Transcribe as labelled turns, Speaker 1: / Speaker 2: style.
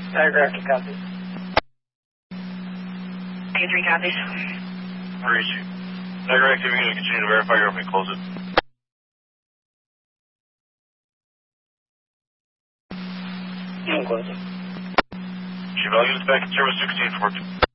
Speaker 1: Diagraph to copy.
Speaker 2: K3 copies.
Speaker 3: Where is you? Diagraph activity, going to continue to verify your opening, close it.
Speaker 1: Close it.
Speaker 3: Chief, I'll use back in service 1614.